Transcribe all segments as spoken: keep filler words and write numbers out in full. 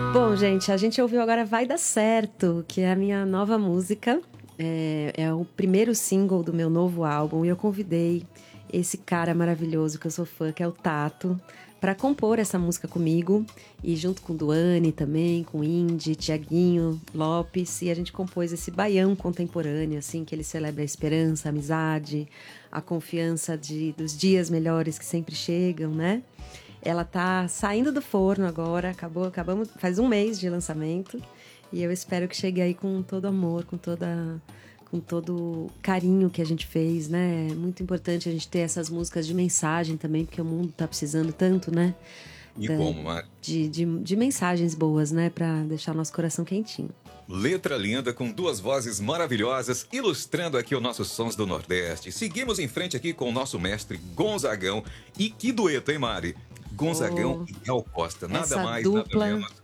Bom, gente, a gente ouviu agora Vai Dar Certo, que é a minha nova música. É, é o primeiro single do meu novo álbum. E eu convidei esse cara maravilhoso que eu sou fã, que é o Tato, para compor essa música comigo. E junto com Duane também, com Indy, Tiaguinho, Lopes. E a gente compôs esse baião contemporâneo, assim, que ele celebra a esperança, a amizade, a confiança de, dos dias melhores que sempre chegam, né? Ela tá saindo do forno agora, acabou, acabamos, faz um mês de lançamento. E eu espero que chegue aí com todo amor, com toda, com todo carinho que a gente fez, né? É muito importante a gente ter essas músicas de mensagem também, porque o mundo tá precisando tanto, né? E Da, como, Mari? De, de, de mensagens boas, né? Pra deixar o nosso coração quentinho. Letra linda, com duas vozes maravilhosas, ilustrando aqui os nossos sons do Nordeste. Seguimos em frente aqui com o nosso mestre Gonzagão. E que dueto, hein, Mari? Gonzagão Oh, e Gal Costa. Nada essa mais, dupla, nada menos.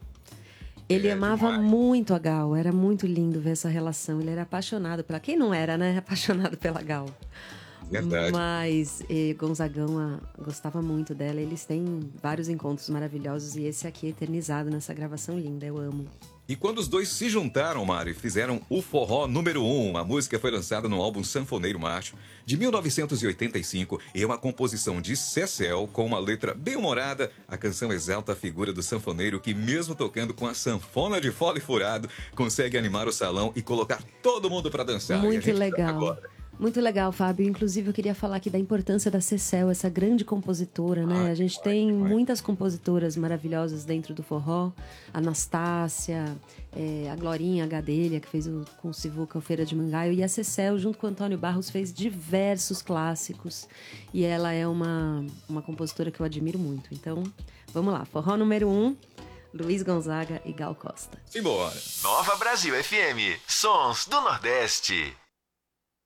ele É amava demais. muito a Gal, era muito lindo ver essa relação. Ele era apaixonado pela... Quem não era, né? Apaixonado pela Gal. Verdade. Mas eh, Gonzagão ah, gostava muito dela. Eles têm vários encontros maravilhosos. E esse aqui é eternizado nessa gravação linda. Eu amo. E quando os dois se juntaram, Mari, fizeram o Forró número um. A música foi lançada no álbum Sanfoneiro Macho, de mil novecentos e oitenta e cinco, e é uma composição de Cecel, com uma letra bem humorada. A canção exalta a figura do sanfoneiro que, mesmo tocando com a sanfona de fole furado, consegue animar o salão e colocar todo mundo para dançar. E a Muito gente tá legal. agora. Muito legal, Fábio. Inclusive, eu queria falar aqui da importância da Cecel, essa grande compositora, né? Ai, A gente ai, tem ai. muitas compositoras maravilhosas dentro do forró. A Anastácia, é, a Glorinha Gadelha, que fez o, com o Sivuca o Feira de Mangaio. E a Cecel, junto com o Antônio Barros, fez diversos clássicos. E ela é uma, uma compositora que eu admiro muito. Então, vamos lá. Forró número um, Luiz Gonzaga e Gal Costa. Simbora. Nova Brasil F M. Sons do Nordeste.